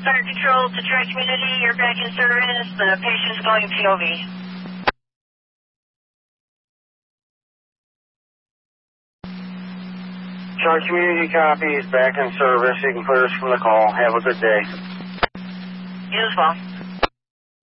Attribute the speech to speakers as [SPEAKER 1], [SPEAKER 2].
[SPEAKER 1] Fire Control to Tri Community, you're back in service. The patient's going POV.
[SPEAKER 2] Tri Community copy is back in service. You can clear us from the call. Have a good day.
[SPEAKER 1] You as well.